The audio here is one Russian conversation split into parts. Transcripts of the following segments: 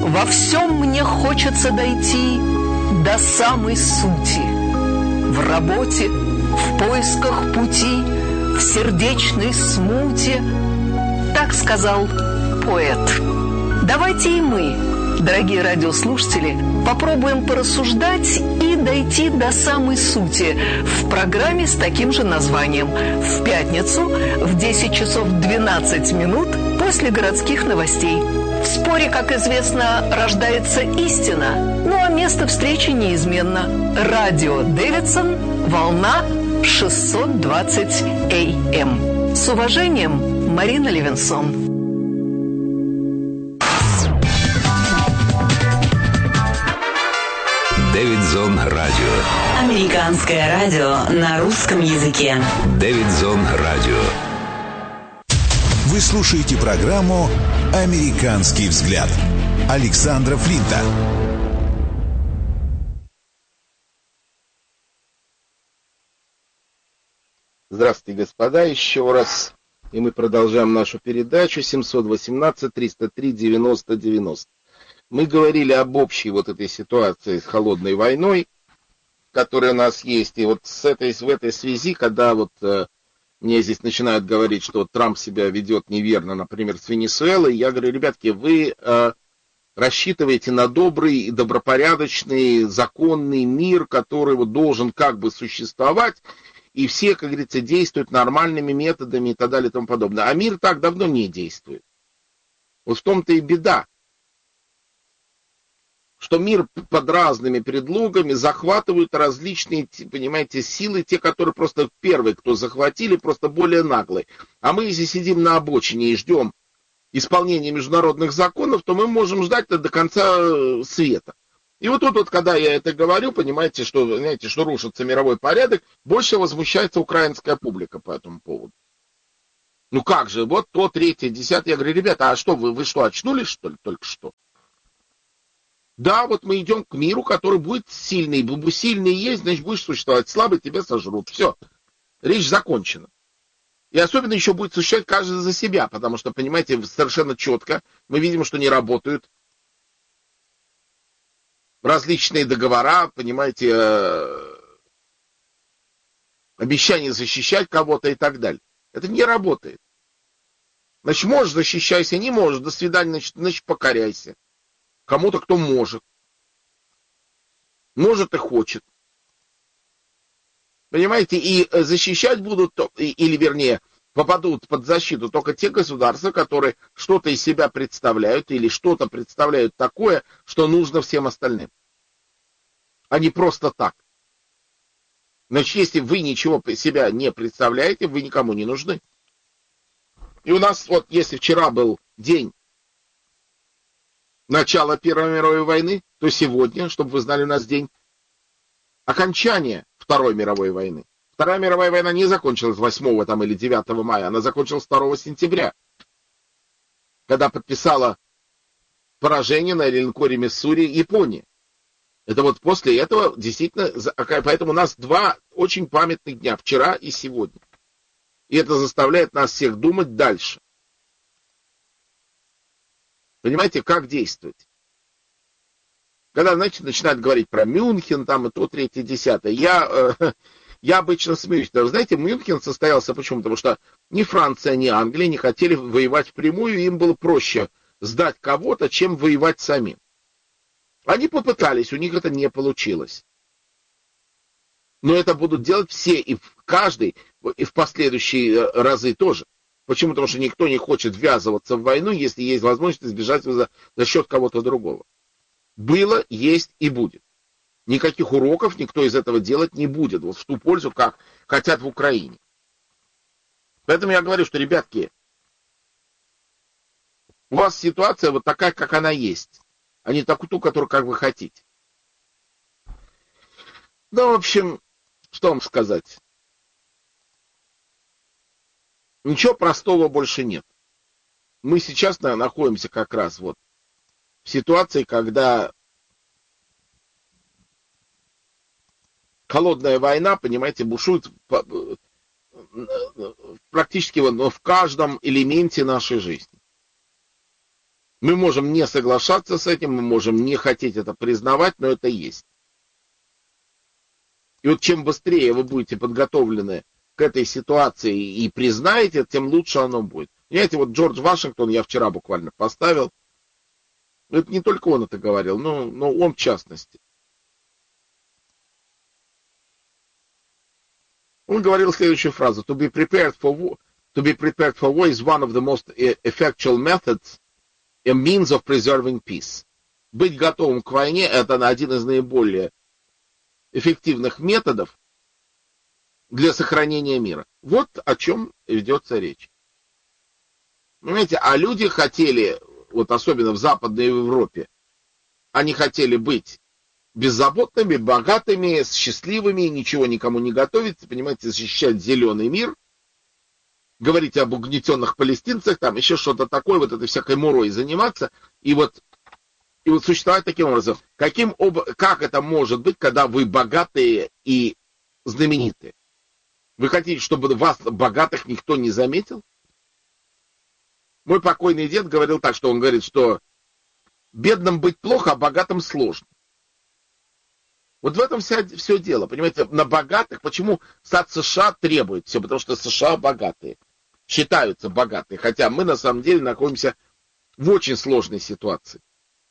Во всем мне хочется дойти до самой сути. В работе, в поисках пути, в сердечной смуте. Так сказал поэт. Давайте и мы, дорогие радиослушатели, попробуем порассуждать и дойти до самой сути в программе с таким же названием в пятницу в 10 часов 12 минут после городских новостей. В споре, как известно, рождается истина, ну а место встречи неизменно. Радио Дэвидсон, волна 620 АМ. С уважением, Марина Левинсон. Дэвидсон радио. Американское радио на русском языке. Дэвидсон радио. Вы слушаете программу «Американский взгляд» Александра Флинта. Здравствуйте, господа, еще раз. И мы продолжаем нашу передачу 718-303-90-90. Мы говорили об общей вот этой ситуации с холодной войной, которая у нас есть. И вот в этой связи, когда вот мне здесь начинают говорить, что Трамп себя ведет неверно, например, с Венесуэлой, я говорю, ребятки, вы рассчитываете на добрый, добропорядочный, законный мир, который вот должен как бы существовать, и все, как говорится, действуют нормальными методами и так далее и тому подобное. А мир так давно не действует. Вот в том-то и беда, что мир под разными предлогами захватывают различные, понимаете, силы, те, которые просто первые, кто захватили, просто более наглые. А мы, если сидим на обочине и ждем исполнения международных законов, то мы можем ждать до конца света. И вот тут, вот, когда я это говорю, понимаете, что рушится мировой порядок, больше возмущается украинская публика по этому поводу. Ну как же, вот то, третье, десятое. Я говорю, ребята, а что, вы что, очнулись, что ли, только что? Да, вот мы идем к миру, который будет сильный. Сильный есть, значит, будешь существовать. Слабый тебя сожрут. Все. Речь закончена. И особенно еще будет существовать каждый за себя, потому что, понимаете, совершенно четко мы видим, что не работают различные договора, понимаете, обещания защищать кого-то и так далее. Это не работает. Значит, можешь, защищайся, не можешь, до свидания, значит, покоряйся. Кому-то, кто может. Может и хочет. Понимаете, и защищать будут, или вернее, попадут под защиту только те государства, которые что-то из себя представляют, или что-то представляют такое, что нужно всем остальным. А не просто так. Значит, если вы ничего себя не представляете, вы никому не нужны. И у нас, вот, если вчера был день начала Первой мировой войны, то сегодня, чтобы вы знали, у нас день окончания Второй мировой войны. Вторая мировая война не закончилась 8 там, или 9 мая, она закончилась 2 сентября, когда подписала поражение на линкоре Миссури Япония. Это вот после этого действительно, поэтому у нас два очень памятных дня, вчера и сегодня. И это заставляет нас всех думать дальше. Понимаете, как действовать? Когда, знаете, начинают говорить про Мюнхен, там и то, третье, десятое, я обычно смеюсь. Даже, знаете, Мюнхен состоялся почему? Потому что ни Франция, ни Англия не хотели воевать впрямую, им было проще сдать кого-то, чем воевать самим. Они попытались, у них это не получилось. Но это будут делать все, и каждый, и в последующие разы тоже. Почему? Потому что никто не хочет ввязываться в войну, если есть возможность избежать за счет кого-то другого. Было, есть и будет. Никаких уроков никто из этого делать не будет. Вот в ту пользу, как хотят в Украине. Поэтому я говорю, что, ребятки, у вас ситуация вот такая, как она есть, а не ту, которую как вы хотите. Ну, в общем, что вам сказать? Ничего простого больше нет. Мы сейчас находимся как раз вот в ситуации, когда холодная война, понимаете, бушует практически в каждом элементе нашей жизни. Мы можем не соглашаться с этим, мы можем не хотеть это признавать, но это есть. И вот чем быстрее вы будете подготовлены к этой ситуации и признаете, тем лучше оно будет. Понимаете, вот Джордж Вашингтон, я вчера буквально поставил, это не только он это говорил, но он в частности. Он говорил следующую фразу: To be prepared for war is one of the most effectual methods, a means of preserving peace. Быть готовым к войне — это один из наиболее эффективных методов для сохранения мира. Вот о чем ведется речь. Понимаете, а люди хотели, вот особенно в Западной Европе, они хотели быть беззаботными, богатыми, счастливыми, ничего никому не готовить, понимаете, защищать зеленый мир, говорить об угнетенных палестинцах, там еще что-то такое, вот этой всякой мурой заниматься, и вот существовать таким образом. Как это может быть, когда вы богатые и знаменитые? Вы хотите, чтобы вас, богатых, никто не заметил? Мой покойный дед говорил так, что он говорит, что бедным быть плохо, а богатым сложно. Вот в этом все дело, понимаете, на богатых, почему Стат США требует все, потому что США богатые, считаются богатые, хотя мы на самом деле находимся в очень сложной ситуации.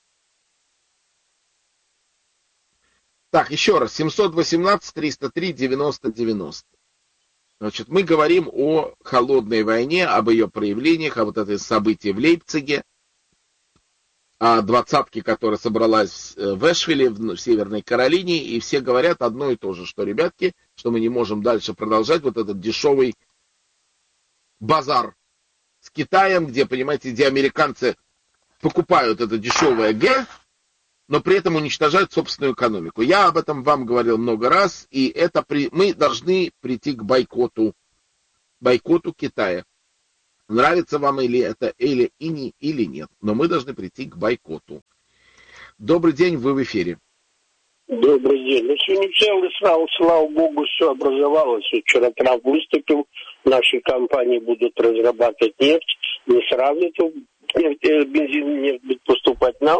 Так, еще раз, 718-303-90-90. Значит, мы говорим о холодной войне, об ее проявлениях, о вот этой событии в Лейпциге, о двадцатке, которая собралась в Эшвилле, в Северной Каролине, и все говорят одно и то же, что, ребятки, что мы не можем дальше продолжать вот этот дешевый базар с Китаем, где, понимаете, где американцы покупают это дешевое Г, но при этом уничтожают собственную экономику. Я об этом вам говорил много раз, и мы должны прийти к бойкоту Китая. Нравится вам это или нет, но мы должны прийти к бойкоту. Добрый день, вы в эфире. Добрый день. Ну, сегодня слава богу, все образовалось. Вчера Трамп выступил, наши компании будут разрабатывать нефть, не сразу бензин, нефть будет поступать нам.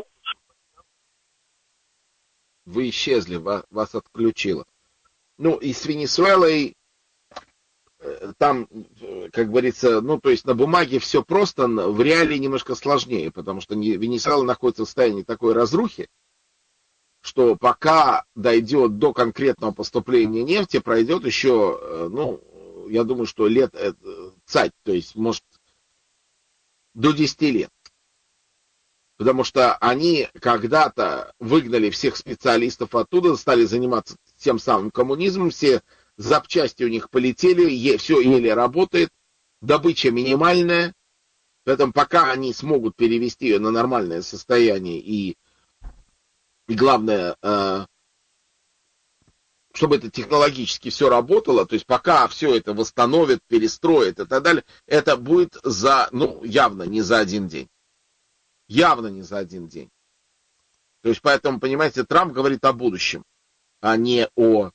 Вы исчезли, вас отключило. Ну, и с Венесуэлой там, как говорится, ну, то есть на бумаге все просто, в реалии немножко сложнее, потому что Венесуэла находится в состоянии такой разрухи, что пока дойдет до конкретного поступления нефти, пройдет еще, ну, я думаю, что лет цать, то есть, может, до 10 лет. Потому что они когда-то выгнали всех специалистов оттуда, стали заниматься тем самым коммунизмом, все запчасти у них полетели, все еле работает, добыча минимальная, поэтому пока они смогут перевести ее на нормальное состояние и главное, чтобы это технологически все работало, то есть пока все это восстановят, перестроят и так далее, это будет явно не за один день. Явно не за один день. То есть поэтому, понимаете, Трамп говорит о будущем, а не о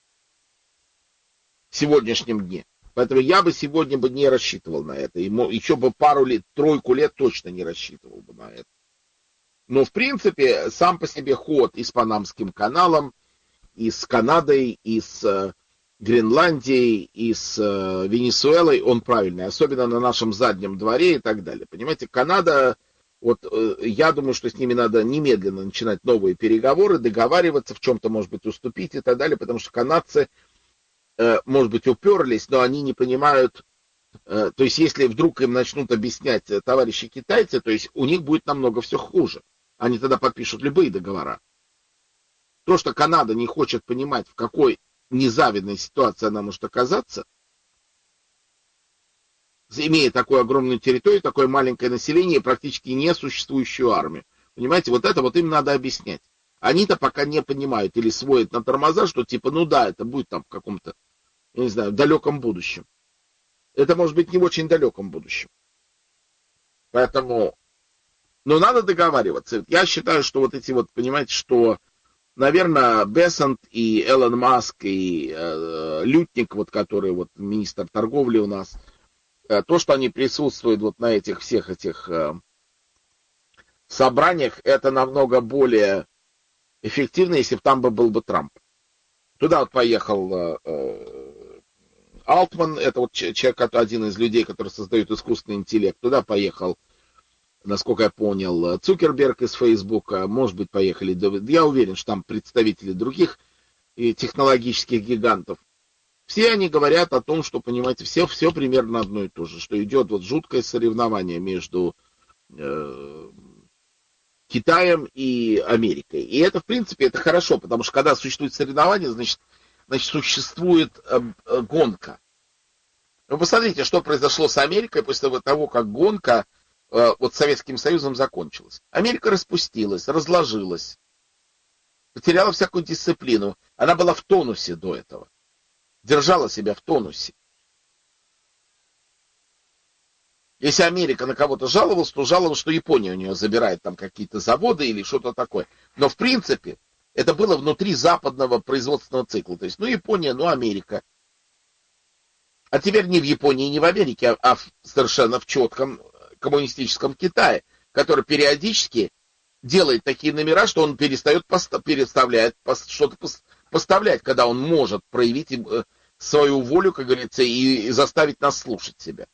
сегодняшнем дне. Поэтому я бы сегодня не рассчитывал на это. Еще бы тройку лет точно не рассчитывал бы на это. Но, в принципе, сам по себе ход и с Панамским каналом, и с Канадой, и с Гренландией, и с Венесуэлой, он правильный. Особенно на нашем заднем дворе и так далее. Понимаете, Канада, вот я думаю, что с ними надо немедленно начинать новые переговоры, договариваться, в чем-то, может быть, уступить и так далее, потому что канадцы, может быть, уперлись, но они не понимают, то есть если вдруг им начнут объяснять товарищи китайцы, то есть у них будет намного все хуже. Они тогда подпишут любые договора. То, что Канада не хочет понимать, в какой незавидной ситуации она может оказаться, имея такую огромную территорию, такое маленькое население и практически несуществующую армию. Понимаете, вот это вот им надо объяснять. Они-то пока не понимают или сводят на тормоза, что типа, ну да, это будет там в каком-то, я не знаю, далеком будущем. Это может быть не в очень далеком будущем. Поэтому, но надо договариваться. Я считаю, что вот эти вот, понимаете, что, наверное, Бессент и Элон Маск и Лютник, вот который вот министр торговли у нас, то, что они присутствуют вот на этих всех этих собраниях это намного более эффективно, если бы там был бы Трамп. Туда вот поехал Алтман, это вот человек, один из людей, который создает искусственный интеллект. Туда поехал, насколько я понял, Цукерберг из Фейсбука. Может быть, поехали. Я уверен, что там представители других технологических гигантов. Все они говорят о том, что, понимаете, все примерно одно и то же, что идет вот жуткое соревнование между Китаем и Америкой. И это, в принципе, это хорошо, потому что когда существует соревнование, значит существует гонка. Вы посмотрите, что произошло с Америкой после того, как гонка вот с Советским Союзом закончилась. Америка распустилась, разложилась, потеряла всякую дисциплину. Она была в тонусе до этого. Держала себя в тонусе. Если Америка на кого-то жаловалась, то жаловалась, что Япония у нее забирает там какие-то заводы или что-то такое. Но в принципе это было внутри западного производственного цикла. То есть, Япония, Америка. А теперь не в Японии, не в Америке, а совершенно в четком коммунистическом Китае, который периодически делает такие номера, что он перестает что-то поставлять, когда он может проявить свою волю, как говорится, и заставить нас слушать себя.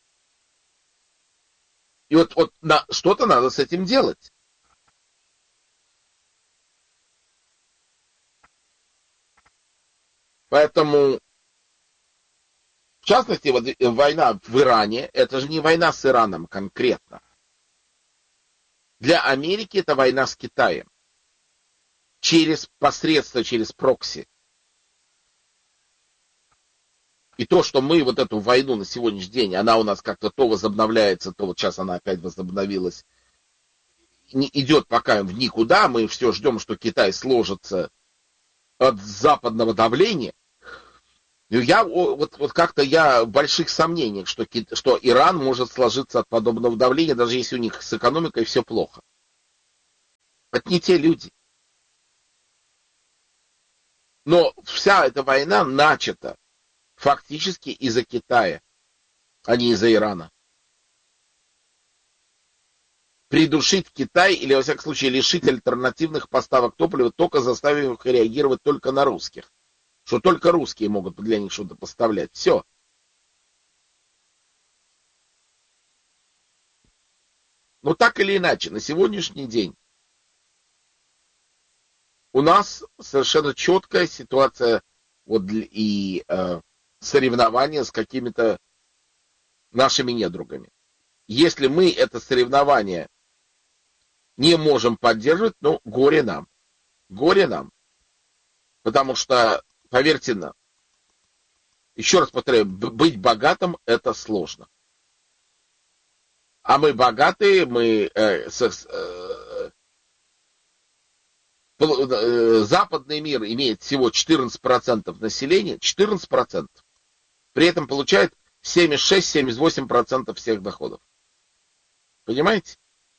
И вот что-то надо с этим делать. Поэтому, в частности, вот война в Иране, это же не война с Ираном конкретно. Для Америки это война с Китаем. Через посредство, через прокси. И то, что мы вот эту войну на сегодняшний день, она у нас как-то то возобновляется, то вот сейчас она опять возобновилась, не идет пока в никуда, мы все ждем, что Китай сложится от западного давления. Я в больших сомнениях, что Иран может сложиться от подобного давления, даже если у них с экономикой все плохо. Это не те люди. Но вся эта война начата фактически из-за Китая, а не из-за Ирана. Придушить Китай или, во всяком случае, лишить альтернативных поставок топлива, только заставив их реагировать только на русских. Что только русские могут для них что-то поставлять. Все. Но так или иначе, на сегодняшний день у нас совершенно четкая ситуация и соревнования с какими-то нашими недругами. Если мы это соревнование не можем поддерживать, горе нам. Горе нам. Потому что, поверьте нам, еще раз повторяю, быть богатым — это сложно. А мы богатые, западный мир имеет всего 14% населения, 14%. При этом получает 76-78% всех доходов. Понимаете?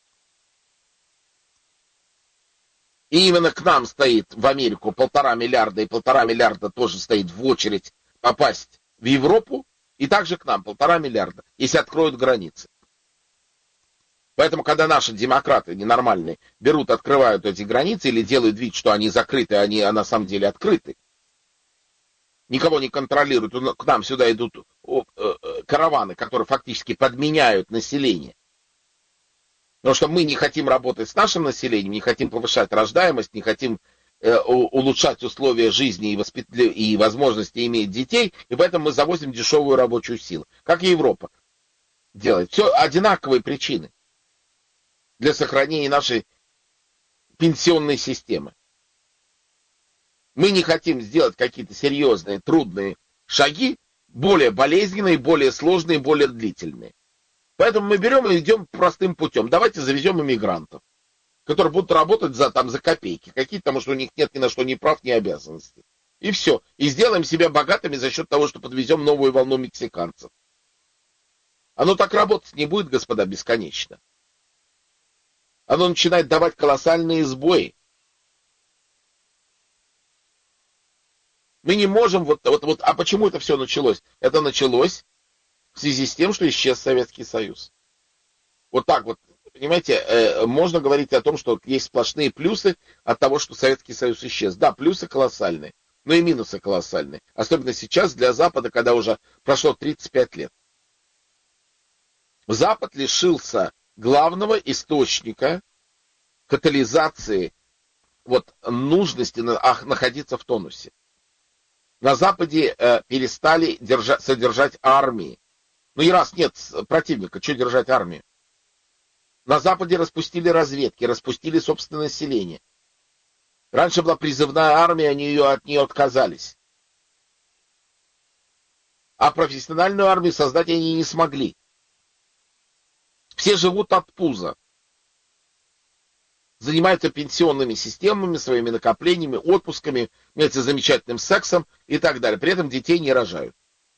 И именно к нам стоит в Америку 1,5 миллиарда, и 1,5 миллиарда тоже стоит в очередь попасть в Европу, и также к нам 1,5 миллиарда, если откроют границы. Поэтому, когда наши демократы ненормальные берут, открывают эти границы или делают вид, что они закрыты, а на самом деле открыты, никого не контролируют, к нам сюда идут караваны, которые фактически подменяют население. Потому что мы не хотим работать с нашим населением, не хотим повышать рождаемость, не хотим улучшать условия жизни и возможности иметь детей, и поэтому мы завозим дешевую рабочую силу. Как и Европа делает. Все одинаковые причины для сохранения нашей пенсионной системы. Мы не хотим сделать какие-то серьезные, трудные шаги, более болезненные, более сложные, более длительные. Поэтому мы берем и идем простым путем. Давайте завезем иммигрантов, которые будут работать за копейки, какие-то, потому что у них нет ни на что ни прав, ни обязанностей. И все. И сделаем себя богатыми за счет того, что подвезем новую волну мексиканцев. Оно так работать не будет, господа, бесконечно. Оно начинает давать колоссальные сбои. Мы не можем а почему это все началось? Это началось в связи с тем, что исчез Советский Союз. Вот так вот понимаете, можно говорить о том, что есть сплошные плюсы от того, что Советский Союз исчез. Да, плюсы колоссальные, но и минусы колоссальные. Особенно сейчас для Запада, когда уже прошло 35 лет. Запад лишился главного источника катализации нужности находиться в тонусе. На Западе перестали содержать армии. Ну и раз нет противника, что держать армию? На Западе распустили разведки, распустили собственное население. Раньше была призывная армия, они от нее отказались. А профессиональную армию создать они не смогли. Все живут от пуза. Занимаются пенсионными системами, своими накоплениями, отпусками, замечательным сексом и так далее. При этом детей не рожают.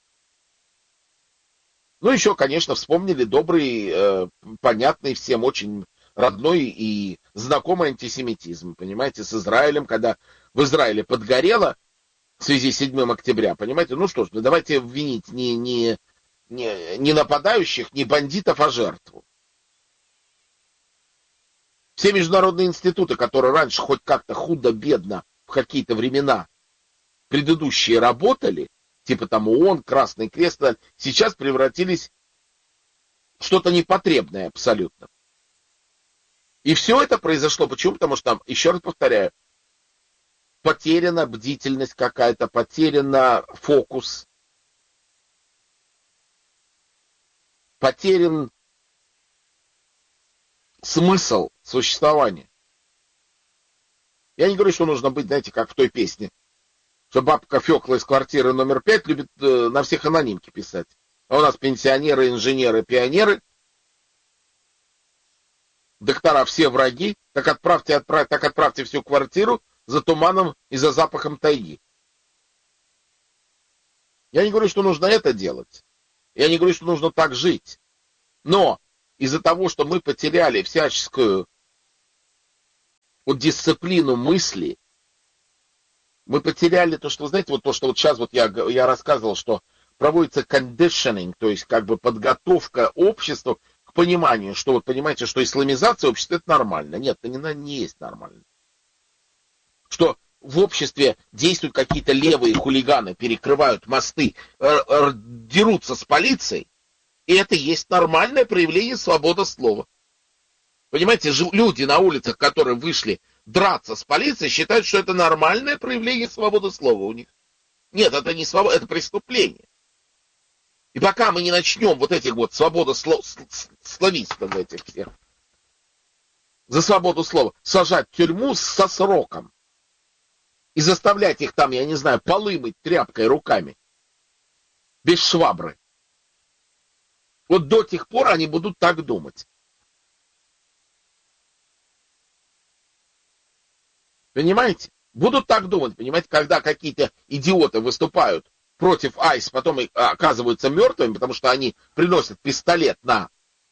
Ну, еще, конечно, вспомнили добрый, понятный всем, очень родной и знакомый антисемитизм, понимаете, с Израилем, когда в Израиле подгорело в связи с 7 октября, понимаете, ну что ж, давайте обвинить не нападающих, не бандитов, а жертву. Все международные институты, которые раньше хоть как-то худо-бедно в какие-то времена предыдущие работали, типа там ООН, Красный Крест, сейчас превратились в что-то непотребное абсолютно. И все это произошло. Почему? Потому что там, еще раз повторяю, потеряна бдительность какая-то, потерян фокус, потерян смысл существования. Я не говорю, что нужно быть, знаете, как в той песне, что бабка Фёкла из квартиры номер 5 любит на всех анонимки писать. А у нас пенсионеры, инженеры, пионеры, доктора все враги, так отправьте всю квартиру за туманом и за запахом тайги. Я не говорю, что нужно это делать. Я не говорю, что нужно так жить. Но из-за того, что мы потеряли всяческую дисциплину мысли, мы потеряли то, что, знаете, то, что сейчас я рассказывал, что проводится conditioning, то есть как бы подготовка общества к пониманию, что понимаете, что исламизация общества это нормально. Нет, это не есть нормально. Что в обществе действуют какие-то левые хулиганы, перекрывают мосты, дерутся с полицией, и это есть нормальное проявление свободы слова. Понимаете, люди на улицах, которые вышли драться с полицией, считают, что это нормальное проявление свободы слова у них. Нет, это не свобода, это преступление. И пока мы не начнем этих свободословистов этих всех за свободу слова сажать в тюрьму со сроком и заставлять их там, я не знаю, полы мыть тряпкой руками, без швабры, до тех пор они будут так думать. Понимаете? Будут так думать, понимаете, когда какие-то идиоты выступают против АИС, потом оказываются мертвыми, потому что они приносят пистолет на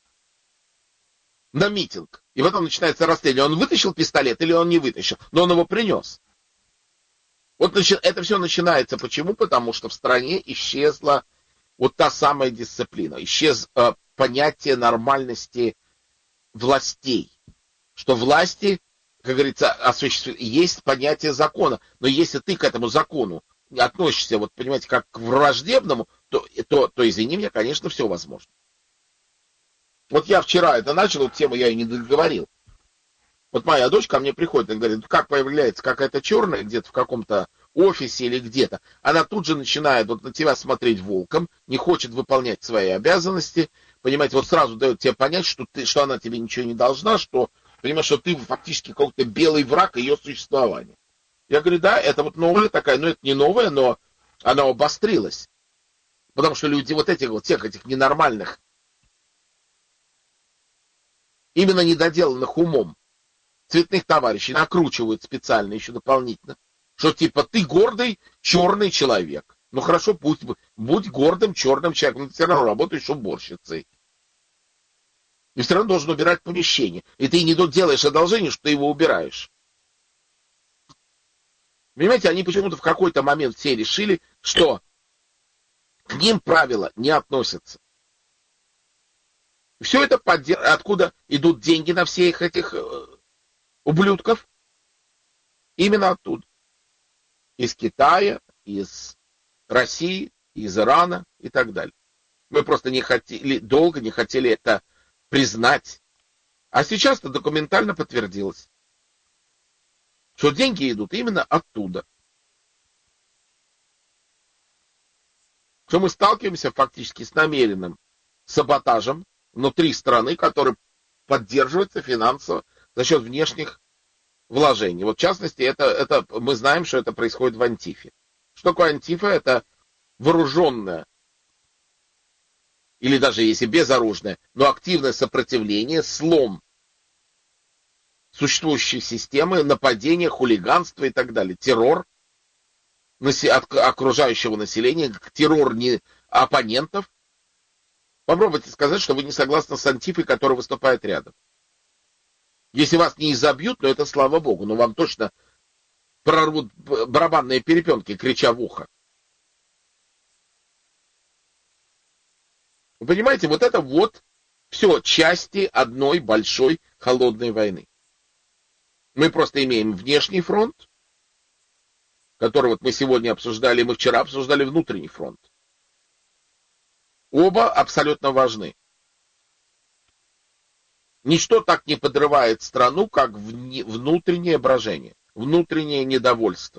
митинг, и потом начинается расследование, он вытащил пистолет или он не вытащил, но он его принес. Это все начинается. Почему? Потому что в стране исчезла та самая дисциплина, исчез понятие нормальности властей, что власти, как говорится, есть понятие закона, но если ты к этому закону относишься, понимаете, как к враждебному, то извини меня, конечно, все возможно. Я вчера это начал, эту тему я и не договорил. Моя дочь ко мне приходит и говорит, как появляется какая-то черная где-то в каком-то офисе или где-то, она тут же начинает на тебя смотреть волком, не хочет выполнять свои обязанности, понимаете, сразу дает тебе понять, что она тебе ничего не должна, что, понимаешь, что ты фактически какой-то белый враг ее существования. Я говорю, да, это новая такая, это не новая, но она обострилась. Потому что люди этих ненормальных, именно недоделанных умом, цветных товарищей накручивают специально еще дополнительно, что типа ты гордый черный человек. Ну хорошо, будь гордым черным человеком, но ты все равно работаешь уборщицей. И все равно должен убирать помещение. И ты не делаешь одолжение, что ты его убираешь. Понимаете, они почему-то в какой-то момент все решили, что к ним правила не относятся. Все это откуда идут деньги на всех этих ублюдков? Именно оттуда. Из Китая, из России, из Ирана и так далее. Мы просто долго не хотели это признать. А сейчас это документально подтвердилось, что деньги идут именно оттуда. Что мы сталкиваемся фактически с намеренным саботажем внутри страны, который поддерживается финансово за счет внешних вложений. Вот в частности, это мы знаем, что это происходит в Антифе. Что такое Антифа? Это вооруженное, или даже если безоружное, но активное сопротивление, слом существующей системы, нападение, хулиганство и так далее. Террор окружающего населения, террор оппонентов. Попробуйте сказать, что вы не согласны с Антифой, которая выступает рядом. Если вас не изобьют, то это слава богу, но вам точно прорвут барабанные перепонки, крича в ухо. Вы понимаете, вот это вот все части одной большой холодной войны. Мы просто имеем внешний фронт, который вот мы сегодня обсуждали, мы вчера обсуждали внутренний фронт. Оба абсолютно важны. Ничто так не подрывает страну, как внутреннее брожение, внутреннее недовольство.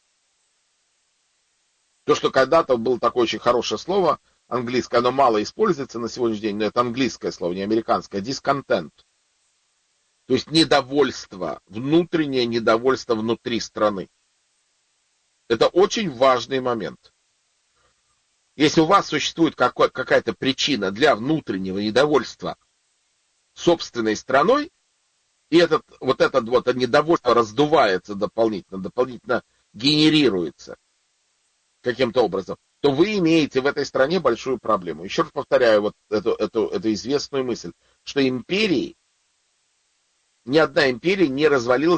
То, что когда-то было такое очень хорошее слово, английское, оно мало используется на сегодняшний день, но это английское слово, не американское, discontent. То есть недовольство, внутреннее недовольство внутри страны. Это очень важный момент. Если у вас существует какая-то причина для внутреннего недовольства собственной страной, и это недовольство раздувается дополнительно генерируется каким-то образом, то вы имеете в этой стране большую проблему. Еще раз повторяю вот эту известную мысль, что ни одна империя не развалилась